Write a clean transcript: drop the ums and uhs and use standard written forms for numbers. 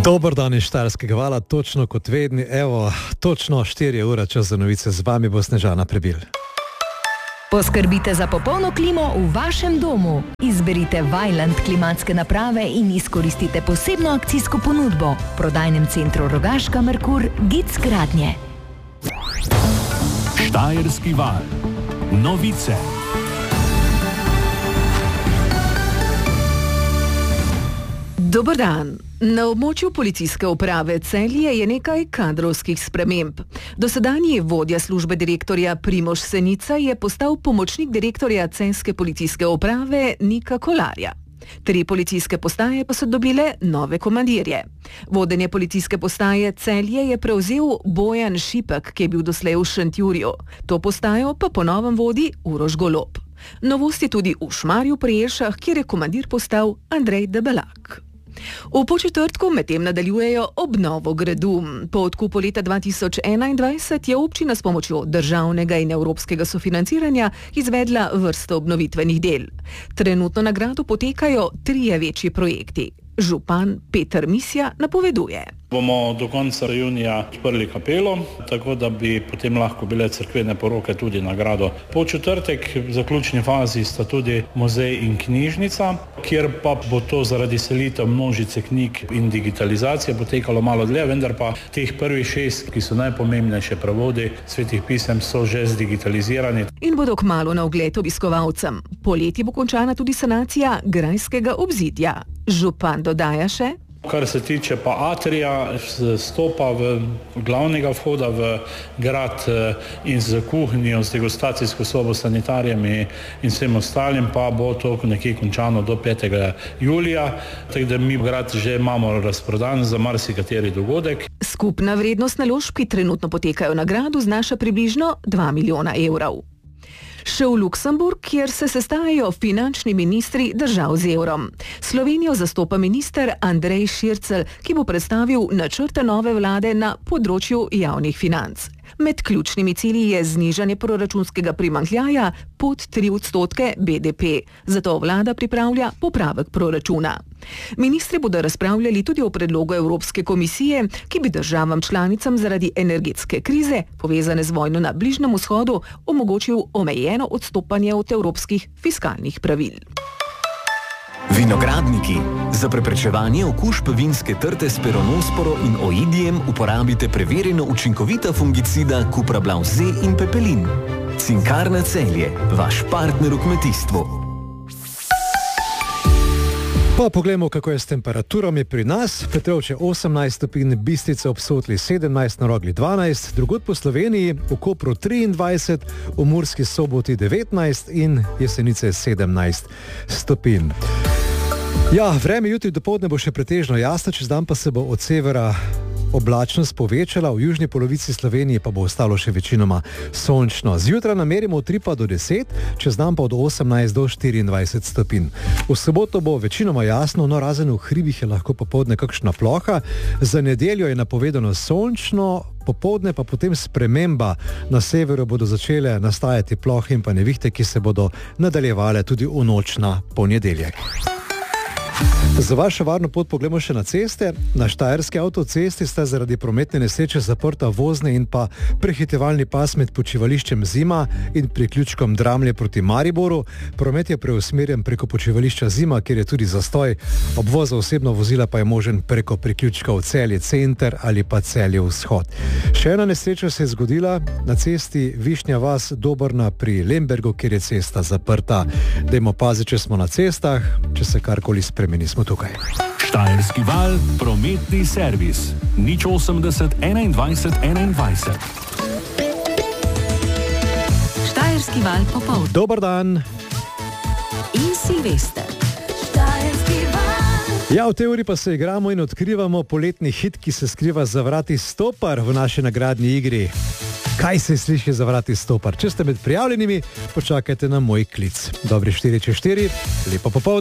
Dober dan iz Štajerskega vala, točno kot vedni, evo, točno 4 ure čas za novice, z vami bo Snežana Prebil. Poskrbite za popolno klimo v vašem domu. Izberite Vaillant klimatske naprave in izkoristite posebno akcijsko ponudbo v prodajnem centru Rogaška Merkur Gic Gradnje. Štajerski val. Novice. Dober dan. Na območju policijske uprave Celje je nekaj kadrovskih sprememb. Dosedanji vodja službe direktorja Primož Senica je postal pomočnik direktorja celjske policijske uprave Nika Kolarja. 3 policijske postaje pa so dobile nove komandirje. Vodenje policijske postaje Celje je prevzel Bojan Šipek, ki je bil doslej v Šentjurju. To postajo pa po novem vodi Uroš Golob. Novost je tudi v Šmarju pri Jelšah, kjer je komandir postal Andrej Debelak. V Podčetrtku medtem nadaljujejo obnovo gradu. Po odkupu leta 2021 je občina s pomočjo državnega in evropskega sofinanciranja izvedla vrsto obnovitvenih del. Trenutno na gradu potekajo 3 večji projekti. Župan Peter Misja napoveduje. Bomo do konca junija odprli kapelo, tako da bi potem lahko bile cerkvene poroke tudi na gradu. Po četrtek v zaključni fazi sta tudi muzej in knjižnica, kjer pa bo to zaradi selitev množice knjig in digitalizacije potekalo malo dlje, vendar pa teh prvih 6, ki so najpomembnejše prevodi svetih pisem, so že zdigitalizirani. In bodo kmalu na ogled obiskovalcem. Poleti bo končana tudi sanacija grajskega obzidja. Župan dodaja še: Kar se tiče pa atrija, stopa v glavnega vhoda v grad in z kuhinjo, z degustacijsko sobo, sanitarijami in vsem ostalim, pa bo to nekje končano do 5. julija, tako da mi grad že imamo razprodan za marsikateri dogodek. Skupna vrednost naložb, ki trenutno potekajo na gradu, znaša približno 2 milijona evrov. Še v Luksemburg, kjer se sestajajo finančni ministri držav z evrom. Slovenijo zastopa minister Andrej Šircelj, ki bo predstavil načrte nove vlade na področju javnih financ. Med ključnimi cilji je znižanje proračunskega primanjkljaja pod 3% BDP. Zato vlada pripravlja popravek proračuna. Ministri bodo razpravljali tudi o predlogu Evropske komisije, ki bi državam članicam zaradi energetske krize, povezane z vojno na Bližnjem vzhodu, omogočil omejeno odstopanje od evropskih fiskalnih pravil. Vinogradniki. Za preprečevanje okužb vinske trte s peronosporo in oidijem uporabite preverjeno učinkovita fungicida Cuprablav Z in Pepelin. Cinkarna Celje, vaš partner v kmetijstvu. Pa poglejmo, kako je s temperaturami pri nas. Petrovče 18 stopinj, Bistrica ob Sotli 17, na Rogli 12, drugod po Sloveniji, v Kopru 23, v Murski Soboti 19 in Jesenice 17 stopinj. Ja, vreme jutri dopoldne bo še pretežno jasno, čez dan pa se bo od severa oblačnost povečala, v južni polovici Slovenije pa bo ostalo še večinoma sončno. Zjutraj namerimo od 3 pa do 10, čez dan pa od 18 do 24 stopinj. V soboto bo večinoma jasno, no razen v hribih je lahko popoldne kakšna ploha. Za nedeljo je napovedano sončno, popoldne pa potem sprememba. Na severu bodo začele nastajati plohe in pa nevihte, ki se bodo nadaljevale tudi v noč na ponedeljek. Za vašo varno pot poglejmo še na ceste. Na Štajerski avtocesti sta zaradi prometne nesreče zaprta vozni in pa prehitevalni pas med počivališčem Zima in priključkom Dramlje proti Mariboru. Promet je preusmerjen preko počivališča Zima, kjer je tudi zastoj. Obvoz za osebno vozila pa je možen preko priključkov Celje Center ali pa Celje Vzhod. Še ena nesreča se je zgodila na cesti Višnja vas Dobrna pri Lembergu, kjer je cesta zaprta. Dajmo paziti, če smo na cestah, če se karkoli spremeni, smo tukaj. Štajerski val, prometni servis. 080 21 21. Štajerski val popoldne. Dober dan. In Silvester. Ja, v tej uri pa se igramo in odkrivamo poletni hit, ki se skriva za vrati Stopar v naši nagradni igri. Kaj se sliši za vrati Stopar? Če ste med prijavljenimi, počakajte na moj klic. Dobri 4 čez 4, lepo popoldne.